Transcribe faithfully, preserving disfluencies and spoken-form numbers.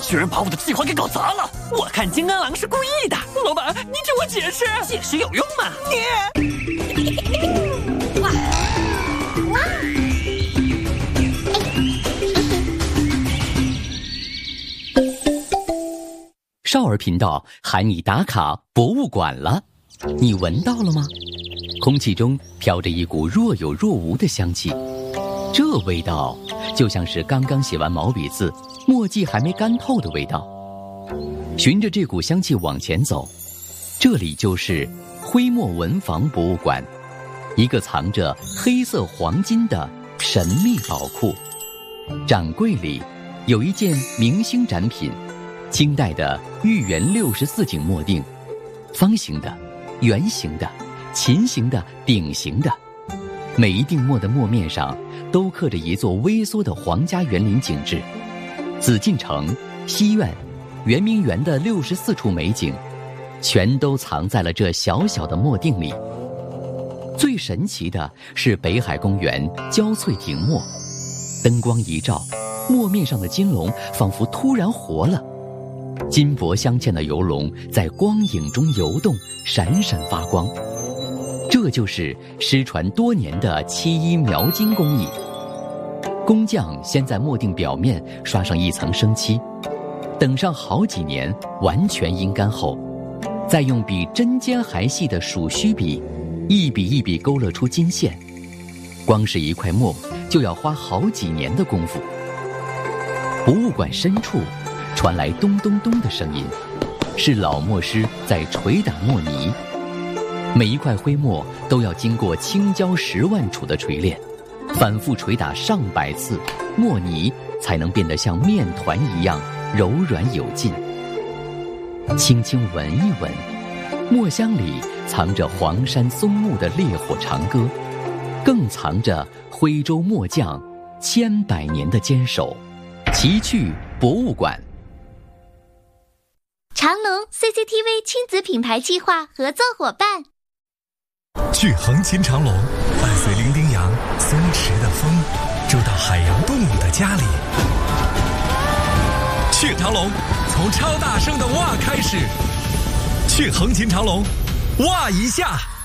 居然把我的计划给搞砸了！我看金刚狼是故意的。老板，你替我解释，解释有用吗？你。哇哇！ 少儿频道喊你打卡博物馆了，你闻到了吗？空气中飘着一股若有若无的香气，这味道就像是刚刚写完毛笔字，墨迹还没干透的味道。循着这股香气往前走，这里就是徽墨文房博物馆，一个藏着黑色黄金的神秘宝库。展柜里有一件明星展品，清代的御园六十四景墨定，方形的、圆形的、琴形的、鼎形的，每一定墨的墨面上都刻着一座微缩的皇家园林景致。紫禁城、西苑、圆明园的六十四处美景，全都藏在了这小小的墨定里。最神奇的是北海公园焦翠亭墨，灯光一照，墨面上的金龙仿佛突然活了。金箔镶嵌的游龙在光影中游动，闪闪发光。这就是失传多年的漆衣描金工艺。工匠先在墨定表面刷上一层生漆，等上好几年完全阴干后，再用比针尖还细的鼠须笔一笔一笔勾勒出金线。光是一块墨就要花好几年的功夫。博物馆深处传来咚咚咚的声音，是老墨师在捶打墨泥。每一块徽墨都要经过青椒十万杵的锤炼，反复捶打上百次，墨泥才能变得像面团一样柔软有劲。轻轻闻一闻，墨香里藏着黄山松木的烈火长歌，更藏着徽州墨匠千百年的坚守。奇趣博物馆。 长隆 C C T V 亲子品牌计划合作伙伴。 去横琴长隆，伴随伶仃羊松弛的风，住到海洋动物的家里。去长隆，从超大声的哇开始。去横琴长隆，哇一下。